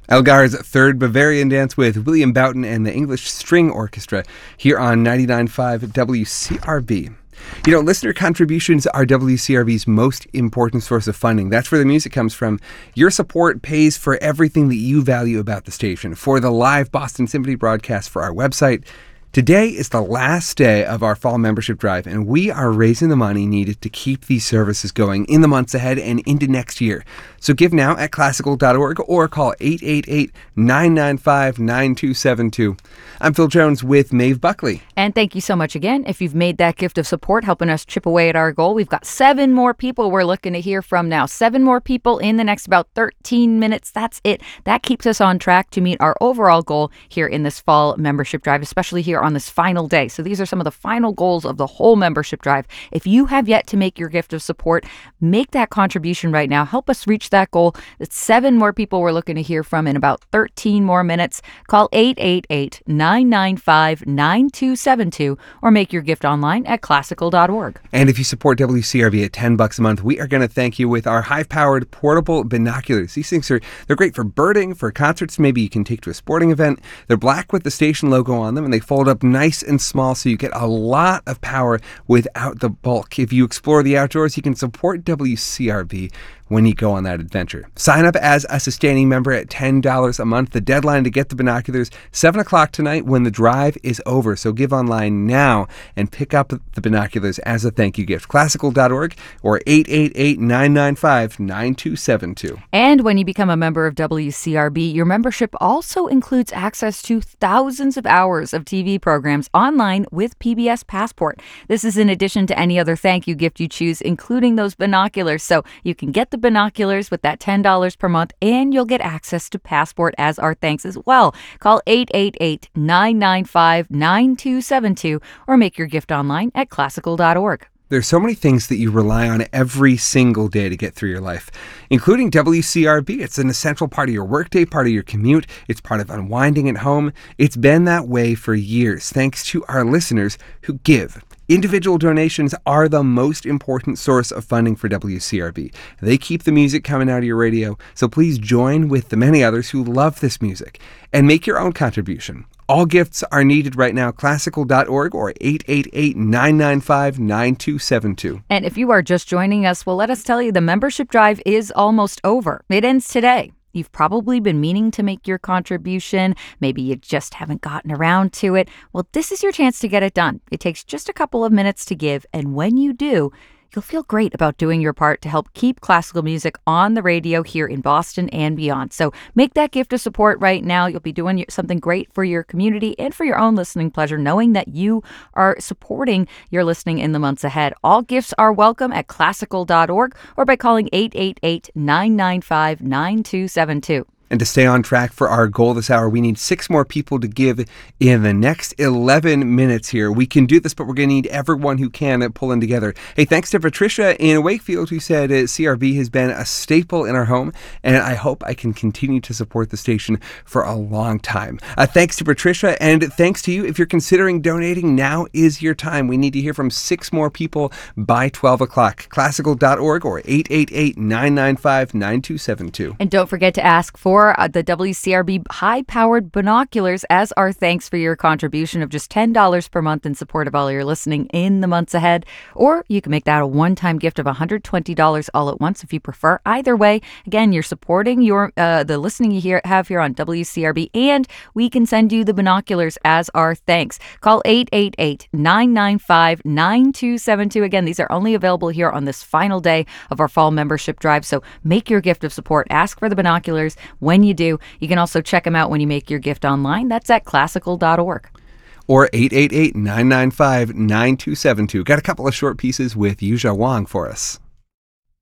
Elgar's Third Bavarian Dance with William Boughton and the English String Orchestra here on 99.5 WCRB. You know, listener contributions are WCRB's most important source of funding. That's where the music comes from. Your support pays for everything that you value about the station, for the live Boston Symphony broadcast, for our website. Today is the last day of our fall membership drive, and we are raising the money needed to keep these services going in the months ahead and into next year. So give now at classical.org or call 888-995-9272. I'm Phil Jones with Maeve Buckley. And thank you so much again. If you've made that gift of support, helping us chip away at our goal, we've got 7 more people we're looking to hear from now. 7 more people in the next about 13 minutes. That's it. That keeps us on track to meet our overall goal here in this fall membership drive, especially here on this final day. So these are some of the final goals of the whole membership drive. If you have yet to make your gift of support, make that contribution right now. Help us reach that goal. That's 7 more people we're looking to hear from in about 13 more minutes. Call 888-995-9272 or make your gift online at classical.org. And if you support WCRB at $10 a month, we are going to thank you with our high-powered portable binoculars. These things they're great for birding, for concerts maybe you can take to a sporting event. They're black with the station logo on them, and they fold up nice and small so you get a lot of power without the bulk. If you explore the outdoors, you can support WCRB when you go on that adventure. Sign up as a sustaining member at $10 a month. The deadline to get the binoculars, 7 o'clock tonight when the drive is over. So give online now and pick up the binoculars as a thank you gift. Classical.org or 888-995-9272. And when you become a member of WCRB, your membership also includes access to thousands of hours of TV programs online with PBS Passport. This is in addition to any other thank you gift you choose, including those binoculars. So you can get the binoculars with that $10 per month, and you'll get access to Passport as our thanks as well. Call 888-995-9272 or make your gift online at classical.org. There's so many things that you rely on every single day to get through your life, including WCRB. It's an essential part of your workday, part of your commute. It's part of unwinding at home. It's been that way for years, thanks to our listeners who give. Individual donations are the most important source of funding for WCRB. They keep the music coming out of your radio, so please join with the many others who love this music and make your own contribution. All gifts are needed right now. Classical.org or 888-995-9272. And if you are just joining us, well, let us tell you the membership drive is almost over. It ends today. You've probably been meaning to make your contribution. Maybe you just haven't gotten around to it. Well, this is your chance to get it done. It takes just a couple of minutes to give, and when you do, you'll feel great about doing your part to help keep classical music on the radio here in Boston and beyond. So make that gift of support right now. You'll be doing something great for your community and for your own listening pleasure, knowing that you are supporting your listening in the months ahead. All gifts are welcome at classical.org or by calling 888-995-9272. And to stay on track for our goal this hour, we need 6 more people to give in the next 11 minutes here. We can do this, but we're going to need everyone who can pulling together. Hey, thanks to Patricia in Wakefield who said CRB has been a staple in our home, and I hope I can continue to support the station for a long time. Thanks to Patricia, and thanks to you. If you're considering donating, now is your time. We need to hear from 6 more people by 12 o'clock. Classical.org or 888-995-9272. And don't forget to ask for the WCRB high-powered binoculars as our thanks for your contribution of just $10 per month in support of all your listening in the months ahead. Or you can make that a one-time gift of $120 all at once if you prefer. Either way, again, you're supporting your the listening you have here on WCRB, and we can send you the binoculars as our thanks. Call 888-995-9272. Again, these are only available here on this final day of our fall membership drive, so make your gift of support. Ask for the binoculars. When you do, you can also check them out when you make your gift online. That's at classical.org. Or 888-995-9272. Got a couple of short pieces with Yuja Wang for us.